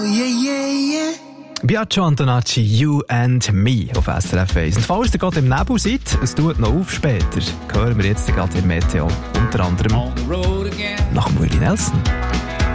Biagio Antonacci, You and Me auf SRF 1. Und falls ihr gerade im Nebel seid, es tut noch auf später, hören wir jetzt gerade im Meteo. Unter anderem nach Willie Nelson.